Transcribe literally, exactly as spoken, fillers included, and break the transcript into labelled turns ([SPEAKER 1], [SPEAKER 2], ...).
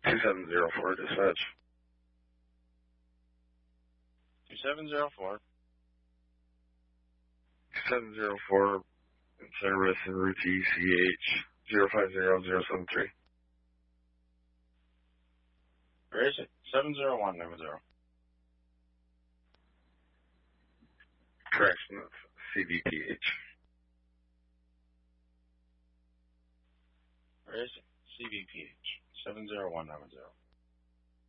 [SPEAKER 1] two seven zero four, dispatch.
[SPEAKER 2] two seven zero four.
[SPEAKER 1] two seven zero four, in service in route to E C H, zero five zero zero seven three.
[SPEAKER 2] Where is it? seven zero one nine zero.
[SPEAKER 1] Correction, that's C V P H.
[SPEAKER 2] Where is it? C V P H, seven zero one nine zero.